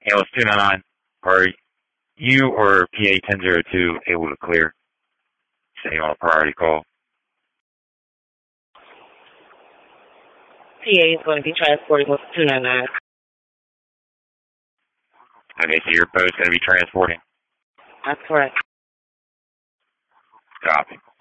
Alice 299, are you or PA 1002 able to clear? Say on a priority call. PA is going to be transporting with 299. Okay, so your boat's going to be transporting? That's correct. Copy.